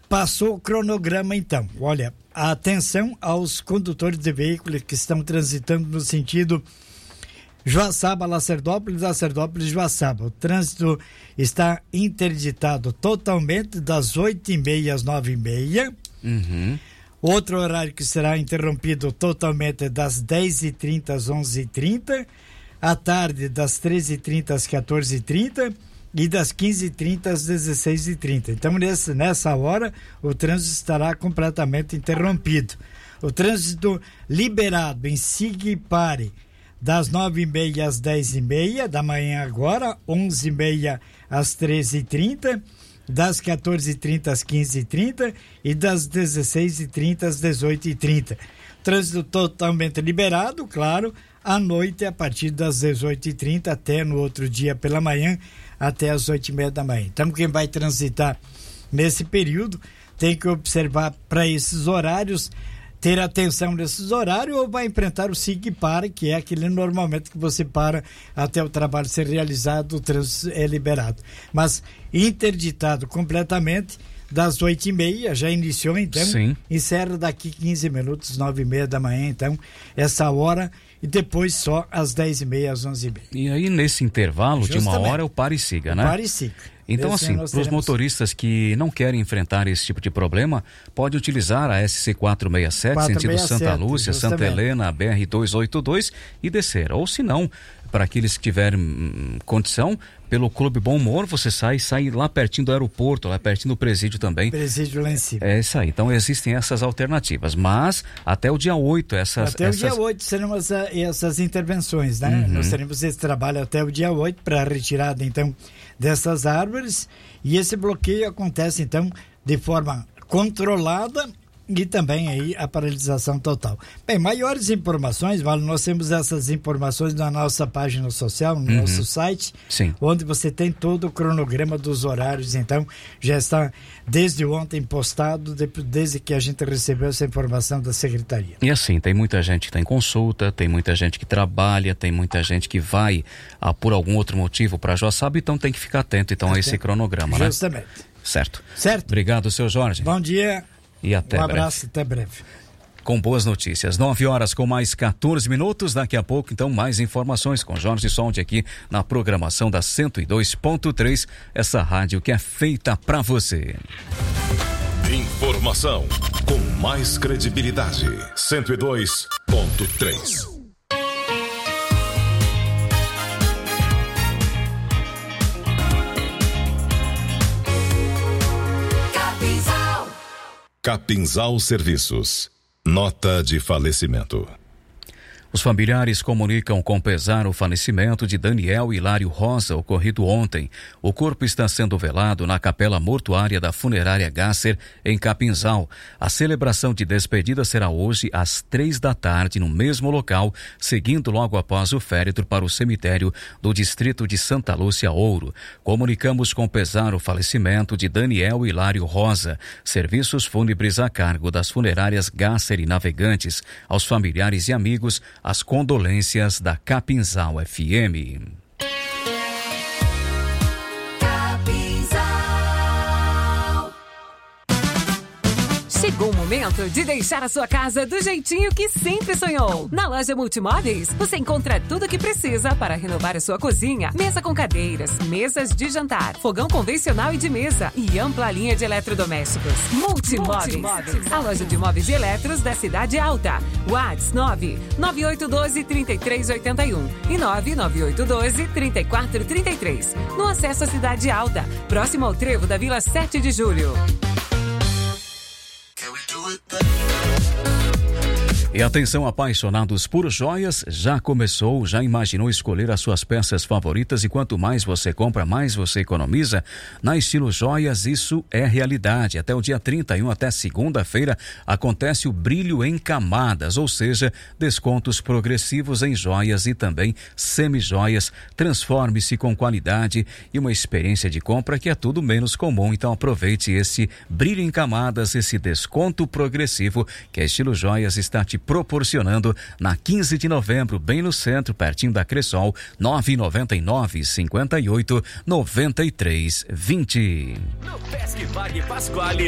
Passou o cronograma então. Olha, atenção aos condutores de veículos que estão transitando no sentido Joaçaba, Lacerdópolis, Joaçaba. O trânsito está interditado totalmente das 8h30 às 9h30. Outro horário que será interrompido totalmente das 10h30 às 11h30. À tarde das 13h30 às 14h30 e das 15h30 às 16h30. Então, nessa hora, o trânsito estará completamente interrompido. O trânsito liberado em Siga e Pare das 9h30 às 10h30 da manhã agora, 11h30 às 13h30, das 14h30 às 15h30 e das 16h30 às 18h30. Trânsito totalmente liberado, claro, à noite a partir das 18h30 até no outro dia pela manhã até as 8h30 da manhã. Então quem vai transitar nesse período tem que observar para esses horários, ter atenção nesses horários, ou vai enfrentar o Siga e Pare, que é aquele normalmente que você para até o trabalho ser realizado, o trânsito é liberado. Mas interditado completamente das 8h30, já iniciou então. Sim. Encerra daqui 15 minutos, 9h30 da manhã, então, essa hora, e depois só às 10h30, às 11h30. E aí, nesse intervalo de uma hora, é o Pare e Siga, né? Pare e Siga. Então, assim, para os motoristas que não querem enfrentar esse tipo de problema, pode utilizar a SC 467, sentido Santa Lúcia, Santa Helena, BR 282 e descer. Ou se não, para aqueles que tiverem condição, pelo Clube Bom Humor, você sai lá pertinho do aeroporto, lá pertinho do presídio também. Presídio lá em cima. É isso aí. Então existem essas alternativas, mas até o dia 8 o dia 8 serão essas intervenções, né? Nós teremos esse trabalho até o dia 8 para a retirada, então, dessas árvores, e esse bloqueio acontece, então, de forma controlada e também aí a paralisação total. Bem, maiores informações, Vale, nós temos essas informações na nossa página social, no nosso site, sim, onde você tem todo o cronograma dos horários, então já está desde ontem postado, desde que a gente recebeu essa informação da Secretaria. E assim, tem muita gente que tem consulta, tem muita gente que trabalha, tem muita gente que vai por algum outro motivo para Joaçaba, então tem que ficar atento então a esse cronograma, né? Justamente. Certo. Obrigado, seu Jorge. Bom dia. E até breve. Abraço, até breve. Com boas notícias, 9h com mais 14 minutos, daqui a pouco então mais informações com Jorge Sonde aqui na programação da 102.3, essa rádio que é feita pra você. Informação com mais credibilidade, 102.3. Capinzal Serviços. Nota de falecimento. Os familiares comunicam com pesar o falecimento de Daniel Hilário Rosa, ocorrido ontem. O corpo está sendo velado na capela mortuária da funerária Gasser, em Capinzal. A celebração de despedida será hoje às 15h no mesmo local, seguindo logo após o féretro para o cemitério do distrito de Santa Lúcia Ouro. Comunicamos com pesar o falecimento de Daniel Hilário Rosa. Serviços fúnebres a cargo das funerárias Gasser e Navegantes. Aos familiares e amigos, as condolências da Capinzal FM. Chegou o momento de deixar a sua casa do jeitinho que sempre sonhou. Na loja Multimóveis, você encontra tudo o que precisa para renovar a sua cozinha. Mesa com cadeiras, mesas de jantar, fogão convencional e de mesa e ampla linha de eletrodomésticos. Multimóveis. A loja de móveis e eletros da Cidade Alta. WhatsApp 99812-3381 e 99812-3433. No acesso à Cidade Alta, próximo ao trevo da Vila 7 de Julho. E atenção, apaixonados por joias, já imaginou escolher as suas peças favoritas, e quanto mais você compra, mais você economiza? Na Estilo Joias, isso é realidade. Até o dia 31, até segunda-feira, acontece o brilho em camadas, ou seja, descontos progressivos em joias e também semi-joias. Transforme-se com qualidade e uma experiência de compra que é tudo menos comum. Então aproveite esse brilho em camadas, esse desconto progressivo que a Estilo Joias está te proporcionando na 15 de novembro, bem no centro, pertinho da Cressol, 999-58-93-20. No Pesque Pague Pasquale